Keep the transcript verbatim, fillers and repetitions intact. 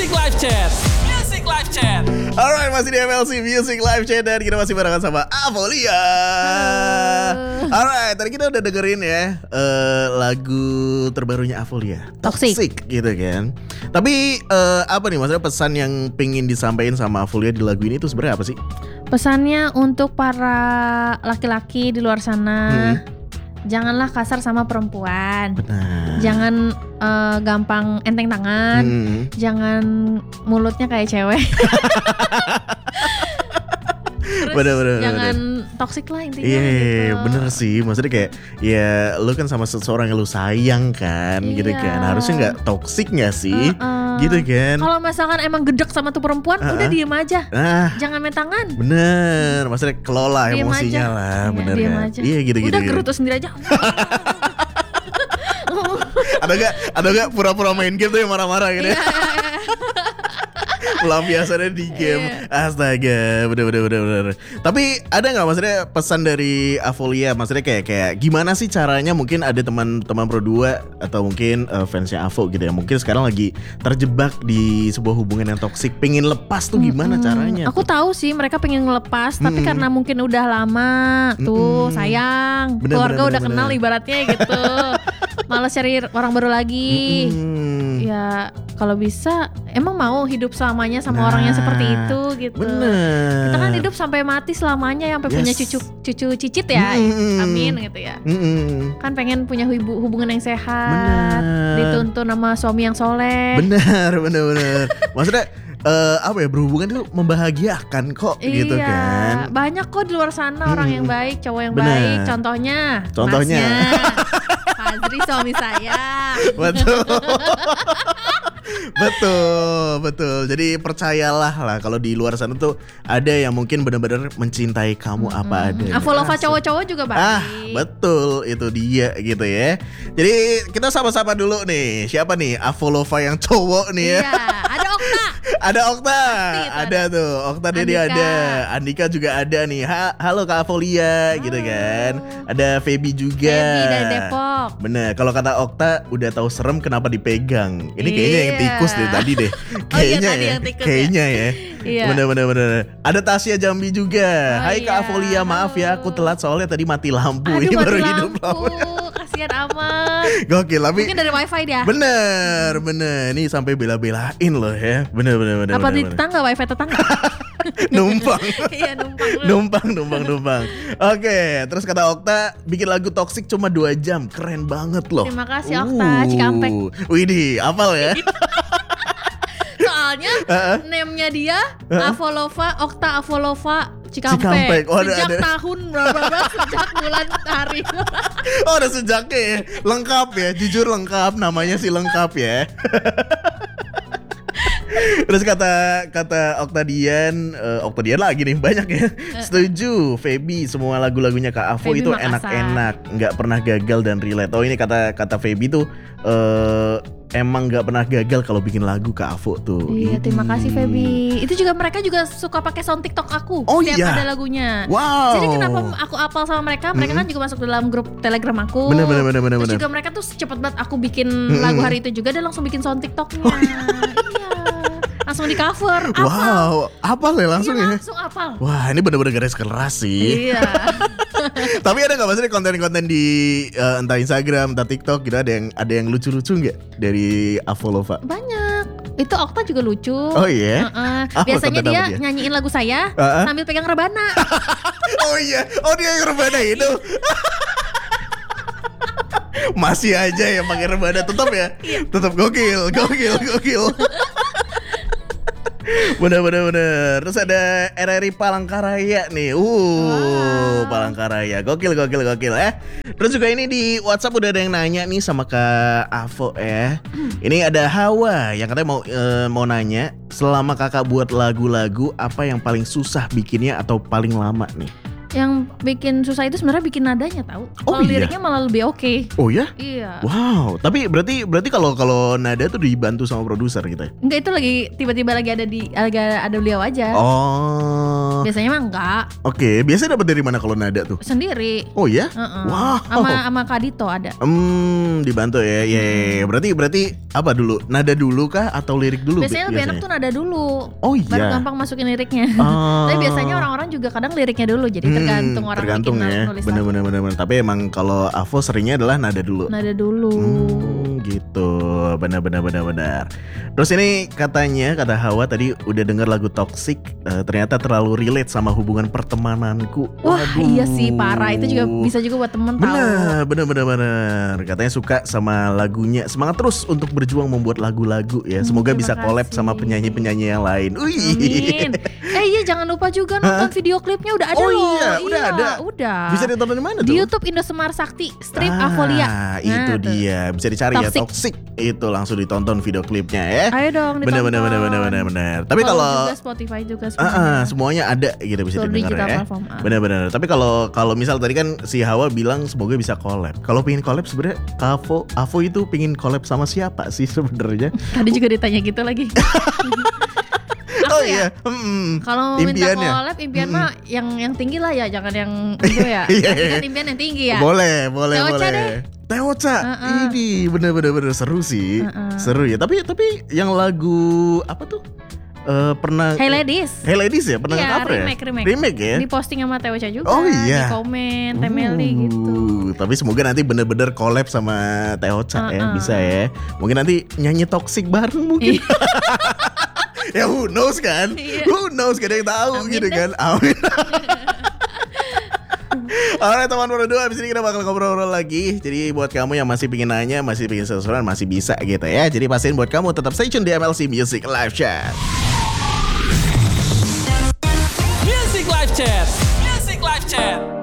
Music Live Chat. Music Live Chat. Alright, masih di M L C Music Live Chat dan kita masih barengan sama Avolia. Alright, tadi kita udah dengerin ya uh, lagu terbarunya Avolia, Toxic. Toxic gitu kan. Tapi uh, apa nih maksudnya pesan yang pengen disampaikan sama Avolia di lagu ini tuh sebenarnya apa sih? Pesannya untuk para laki-laki di luar sana, Hmm. janganlah kasar sama perempuan. Benar. Jangan uh, gampang enteng tangan. Hmm. Jangan mulutnya kayak cewek. Terus Bener, bener, jangan toksik lah intinya. Iya, gitu. bener sih. Maksudnya kayak ya lu kan sama seseorang yang lu sayang kan, gitu Iya. kan. Harusnya nggak toksik nggak sih, Uh-uh. gitu kan. Kalau misalkan emang gedek sama tuh perempuan, Uh-uh. udah diem aja. Nah, Jangan main tangan. bener. Maksudnya kelola Diem emosinya aja. lah, Iya, bener diem kan. aja. Iya gitu-gitu. Udah gitu. gerutu sendiri aja. Ada gak, ada gak pura-pura main game tuh yang marah-marah gitu ya? Pelampiasannya di game. Astaga, bener-bener bener-bener. Tapi ada gak maksudnya pesan dari Avolia? Maksudnya kayak kayak gimana sih caranya? Mungkin ada teman-teman Pro dua atau mungkin uh, fansnya Avo gitu ya. Mungkin sekarang lagi terjebak di sebuah hubungan yang toksik. Pengen lepas tuh gimana Mm-mm. caranya? Aku tahu sih mereka pengen ngelepas, tapi Mm-mm. karena mungkin udah lama tuh Mm-mm. sayang, Bener, keluarga bener, udah bener, kenal bener. ibaratnya gitu. Malah cari orang baru lagi. Mm-mm. Ya kalau bisa emang mau hidup selamanya sama Nah, orang yang seperti itu gitu. Bener. Kita kan hidup sampai mati selamanya, sampai punya Yes. cucu cucu cicit ya. Mm-mm. Amin gitu ya. Mm-mm. Kan pengen punya hubu- hubungan yang sehat, Bener. dituntun sama suami yang soleh. Benar, benar, benar. Maksudnya eh, apa ya, berhubungan itu membahagiakan kok gitu Iya, kan. banyak kok di luar sana orang Hmm. yang baik, cowok yang Bener. baik. Contohnya, Contohnya. masnya, Fazri suami saya. Betul. Betul, betul. Jadi percayalah lah kalau di luar sana tuh ada yang mungkin benar-benar mencintai kamu apa adanya. Avolova Asik. cowok-cowok juga baik. Ah, betul, itu dia gitu ya. Jadi kita sama-sama dulu nih. Siapa nih Avolova yang cowok nih ya? Iya, ada Okta. Ada Okta, Pasti itu ada tuh. Okta Dedi Andika. ada, Andika juga ada nih. Ha, halo Kak Avolia gitu kan. Ada Feby juga. Feby dari Depok. Bener, kalau kata Okta udah tahu serem kenapa dipegang. Ini kayaknya yang Iya. tikus deh tadi deh. Oh iya, Kayaknya tadi ya. yang tikus ya. Kayaknya ya. Iya. Bener bener bener. Ada Tasya Jambi juga. Oh Hai Kak iya, Avolia, maaf ya aku halo. telat soalnya tadi mati lampu. Aduh, Ini mati baru hidup lampu. lampu. Kasihan amat. Gokil, tapi Mungkin dari wifi dia. bener bener. Ini sampai bela-belain loh ya. Bener bener bener. Apa bener, di bener. tetangga, wifi tetangga? Numpang. Iya, numpang dulu. numpang, numpang, numpang. Oke, terus kata Okta bikin lagu toksik cuma dua jam, keren banget loh. Terima kasih, Okta, Cikampek. Widih, hafal ya? Soalnya name-nya dia Avolova, Okta Avolova Cikampek. Cikampek. Oh, ada- sejak ada. tahun berapa sejak bulan hari. Oh, udah sejaknya ya, lengkap ya, jujur lengkap, namanya sih lengkap ya. Terus kata kata Oktadian, uh, Oktadian lagi nih banyak ya. Setuju, Feby semua lagu-lagunya Kak Avo Feby itu Makassar. enak-enak, nggak pernah gagal dan relate. Oh ini kata kata Feby tuh uh, emang nggak pernah gagal kalau bikin lagu Kak Avo tuh. Iya, terima kasih Idih. Feby. Itu juga mereka juga suka pakai sound TikTok aku. Oh setiap iya? ada lagunya. Wow. Jadi kenapa aku apal sama mereka? Mereka Mm-mm. kan juga masuk dalam grup Telegram aku. Bener, bener, bener, bener, Terus bener. juga mereka tuh cepet banget aku bikin Mm-mm. lagu hari itu juga, dia langsung bikin sound TikToknya. Iya. Langsung di cover. Apal. Wow, apa ya langsung Iya, ya? langsung apal. Wah, ini bener-bener garis keras sih. Iya. Tapi ada nggak maksudnya konten-konten di uh, entah Instagram, entah TikTok gitu, ada yang ada yang lucu-lucu nggak dari Avolova? Banyak. Itu Okta juga lucu. Oh iya. Heeh. Apa Biasanya konten dia, apa dia? nyanyiin lagu saya Uh-uh. sambil pegang rebana. Oh iya, oh dia yang rebana itu. Masih aja ya pakai rebana, tetap ya, tetap gokil, gokil, gokil. Bener bener bener. Terus ada R R I Palangkaraya nih. Uh, Wow. Palangkaraya. Gokil gokil gokil eh. Terus juga ini di WhatsApp udah ada yang nanya nih sama Kak Avo ya. Ini ada Hawa yang katanya mau eh, mau nanya, selama Kakak buat lagu-lagu apa yang paling susah bikinnya atau paling lama nih? Yang bikin susah itu sebenarnya bikin nadanya tahu. Oh, Kalau iya? liriknya malah lebih oke. Oh ya? Iya. Wow, tapi berarti berarti kalau kalau nada tuh dibantu sama produser gitu ya? Enggak, itu lagi tiba-tiba lagi ada di lagi ada beliau aja. Oh. Biasanya mah enggak. Oke, biasanya dapat dari mana kalau nada tuh? Sendiri. Oh ya? Heeh. Wow. Sama sama Kak Dito ada. Hmm, dibantu ya. Ya, ya, ya. Berarti berarti apa dulu? Nada dulu kah atau lirik dulu? Biasanya bi- lebih enak tuh nada dulu. Oh Baru iya. gampang masukin liriknya. Oh. Tapi biasanya orang-orang juga kadang liriknya dulu. Jadi tergantung Hmm, orang tergantung bikin ya. nulis Bener lagu. bener bener bener. Tapi emang kalau Avo seringnya adalah nada dulu. Nada dulu. Hmm, gitu. Benar benar benar benar. Terus ini katanya kata Hawa tadi udah denger lagu Toxic, eh, ternyata terlalu relate sama hubungan pertemananku. Wah, Waduh. iya sih, parah. Itu juga bisa juga buat temen tahu. Benar, benar, benar, benar. Katanya suka sama lagunya. Semangat terus untuk berjuang membuat lagu-lagu ya. Hmm, Semoga terima bisa collab kasih. sama penyanyi-penyanyi yang lain. Wih. Amin. Eh iya, jangan lupa juga nonton video klipnya udah ada Oh loh. iya, udah ada. Udah. Bisa ditonton di mana tuh? Di YouTube Indosemar Sakti strip Ah, Avolia. itu Nah, tuh. dia. Bisa dicari ya Toxic. Toxic. Itu langsung ditonton video klipnya ya. Ayo dong ditonton. Benar benar benar benar benar benar. Tapi Follow kalau juga Spotify juga ah, semuanya. ah, semuanya ada gitu bisa Seluruh didengar digital ya. platform, ah. Benar-benar. Tapi kalau kalau misal tadi kan si Hawa bilang semoga bisa collab. Kalau pengen collab sebenarnya Avo Avo itu pengen collab sama siapa sih sebenarnya? Tadi juga ditanya gitu lagi. Oh Aku iya. ya, Hmm. kalau minta Impiannya? collab, impian Mm-mm. mah yang yang tinggi lah ya, jangan yang itu ya. Iya, Tapi iya. kan impian yang tinggi ya. Boleh, boleh, Teocha boleh. deh. Teocha. Uh-uh. Ini bener-bener bener seru sih. Uh-uh. Seru ya. Tapi tapi yang lagu apa tuh? Eh, pernah Hey ladies. Hey Ladies ya, pernah Iya, nge-cover ya? remake, remake. Remake ya? Di posting sama Teocha juga. Oh, iya. Di komen, Temeli gitu. Uh, Tapi semoga nanti bener-bener collab sama Teocha ya, Uh-uh. bisa ya. Mungkin nanti nyanyi Toxic bareng mungkin. Ya who knows kan? Iya. Who knows, gak ada yang tahu Amin gitu deh. kan. Amin. Alright teman berdua, abis ini kita bakal ngobrol-ngobrol lagi. Jadi buat kamu yang masih pingin nanya, masih pingin sesuatu, masih bisa gitu ya. Jadi pastiin buat kamu tetap stay tune di M L C Music Live Chat. Music Live Chat. Music Live Chat.